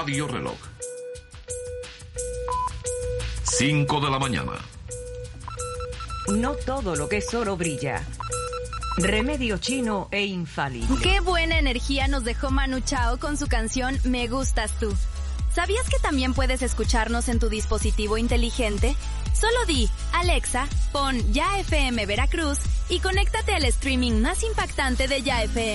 Radio Reloj. 5 de la mañana. No todo lo que es oro brilla. Remedio chino e infalible. Qué buena energía nos dejó Manu Chao con su canción Me Gustas Tú. ¿Sabías que también puedes escucharnos en tu dispositivo inteligente? Solo di, Alexa, pon Ya FM Veracruz y conéctate al streaming más impactante de Ya FM.